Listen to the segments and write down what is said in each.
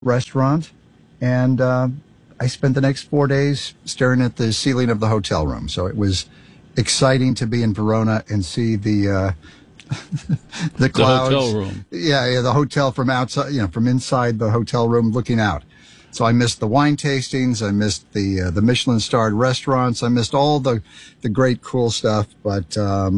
restaurant, and I spent the next 4 days staring at the ceiling of the hotel room. So it was exciting to be in Verona and see the the clouds. The hotel room. Yeah, the hotel from outside, from inside the hotel room looking out. So I missed the wine tastings. I missed the Michelin-starred restaurants. I missed all the great, cool stuff. But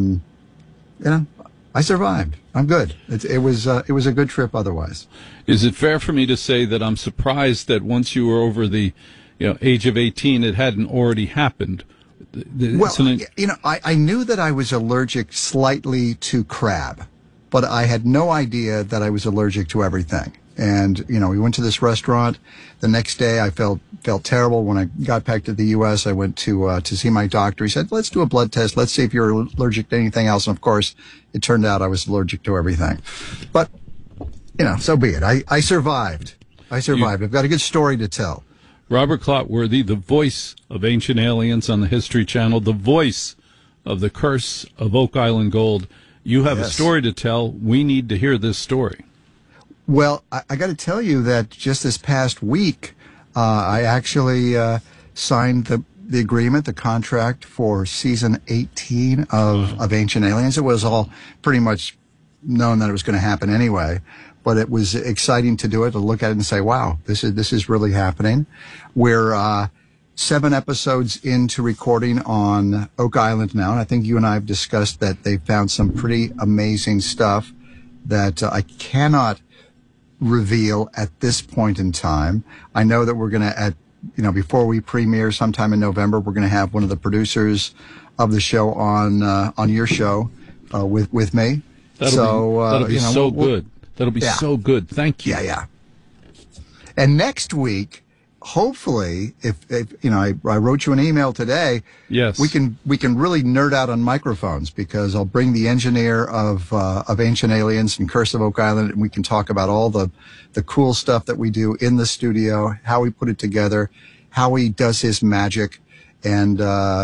I survived. I'm good. It was a good trip otherwise. Is it fair for me to say that I'm surprised that once you were over the age of 18, it hadn't already happened? Well, I knew that I was allergic slightly to crab, but I had no idea that I was allergic to everything. And, we went to this restaurant. The next day I felt terrible. When I got back to the U.S., I went to see my doctor. He said, let's do a blood test. Let's see if you're allergic to anything else. And of course, it turned out I was allergic to everything. But, so be it. I survived. I've got a good story to tell. Robert Clotworthy, the voice of Ancient Aliens on the History Channel, the voice of the Curse of Oak Island Gold. You have a story to tell. We need to hear this story. Well, I got to tell you that just this past week, I actually signed the agreement, the contract for season 18 of Ancient Aliens. It was all pretty much known that it was going to happen anyway, but it was exciting to do it, to look at it and say, wow, this is really happening. We're 7 episodes into recording on Oak Island now, and I think you and I have discussed that they found some pretty amazing stuff that I cannot reveal at this point in time. I know that we're going to, before we premiere sometime in November, we're going to have one of the producers of the show on your show with me. That'll be so good. That'll be so good. Thank you. Yeah. And next week, hopefully, if I wrote you an email today. Yes, we can really nerd out on microphones, because I'll bring the engineer of Ancient Aliens and Curse of Oak Island, and we can talk about all the cool stuff that we do in the studio, how we put it together, how he does his magic, and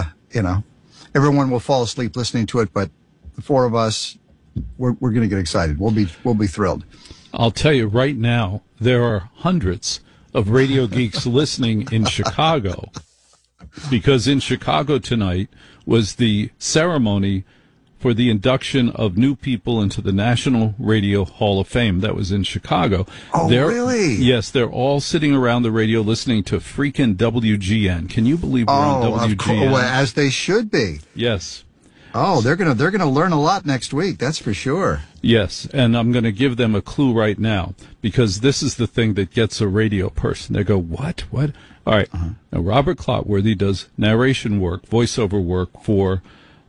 everyone will fall asleep listening to it, but the four of us, we're going to get excited. We'll be thrilled. I'll tell you right now, there are hundreds of radio geeks listening in Chicago, because in Chicago tonight was the ceremony for the induction of new people into the National Radio Hall of Fame. That was in Chicago. Oh, really? Yes, they're all sitting around the radio listening to freaking WGN. Can you believe we're on WGN? Of course, well, as they should be. Yes. Oh, they're gonna learn a lot next week. That's for sure. Yes, and I'm going to give them a clue right now, because this is the thing that gets a radio person. They go, what? All right. Uh-huh. Now, Robert Clotworthy does narration work, voiceover work for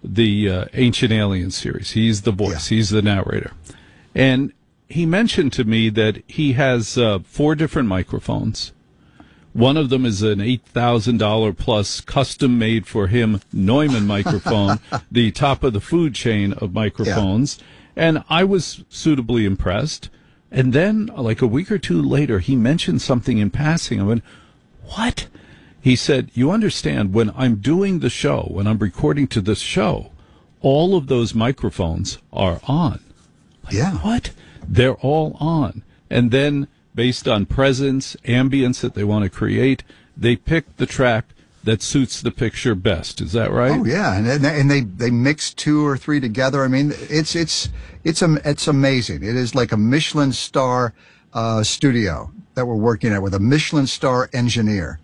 the Ancient Aliens series. He's the voice. Yeah. He's the narrator. And he mentioned to me that he has 4 different microphones. One of them is an $8,000 plus custom made for him Neumann microphone, the top of the food chain of microphones. Yeah. And I was suitably impressed. And then, like a week or two later, he mentioned something in passing. I went, what? He said, you understand, when I'm doing the show, when I'm recording to this show, all of those microphones are on. Like, yeah. What? They're all on. And then, based on presence, ambience that they want to create, they pick the track that suits the picture best. Is that right? Oh yeah, and they mix 2 or 3 together. I mean, it's amazing. It is like a Michelin star studio that we're working at with a Michelin star engineer.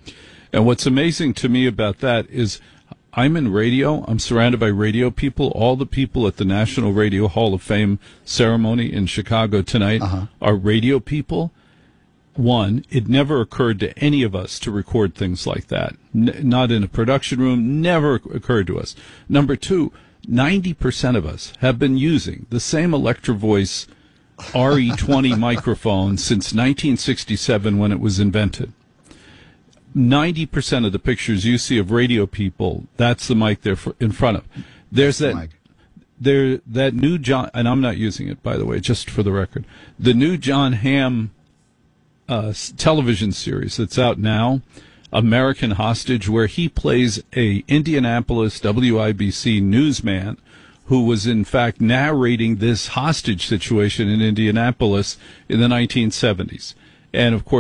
And what's amazing to me about that is I'm in radio. I'm surrounded by radio people. All the people at the National Radio Hall of Fame ceremony in Chicago tonight are radio people. One, it never occurred to any of us to record things like that. Not in a production room, never occurred to us. Number 2, 90% of us have been using the same Electro Voice RE20 microphone since 1967 when it was invented. 90% of the pictures you see of radio people, that's the mic they're in front of. There's that new John, and I'm not using it, by the way, just for the record, the new John Hamm television series that's out now, American Hostage, where he plays a Indianapolis WIBC newsman who was in fact narrating this hostage situation in Indianapolis in the 1970s. And of course,